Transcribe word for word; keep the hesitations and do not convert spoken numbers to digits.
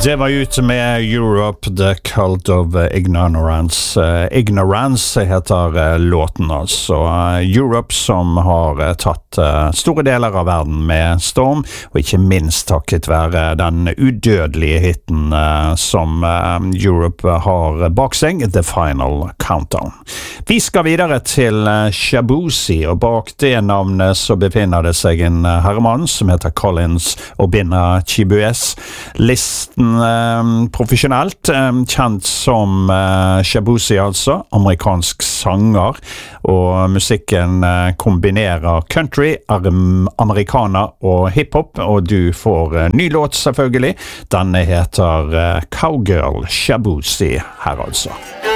Det var ute med Europe, The Cult of Ignorance. Uh, Ignorance heter uh, låten altså. Uh, Europe som har uh, tatt uh, store deler av verden med storm, og ikke minst takket være den udødelige hitten uh, som uh, Europe har bak seg, The Final Countdown. Vi skal videre til uh, Shaboozey, og bak det navnet så befinner det seg en uh, herremann som heter Collins Obinna Chibueze. Listen Um, profesjonelt, um, kjent som uh, Shaboozey altså, amerikansk sanger, og musikken uh, kombinerer country, amerikaner og hiphop, og du får uh, ny låt selvfølgelig. Denne heter uh, Cowgirl Shaboozey her altså.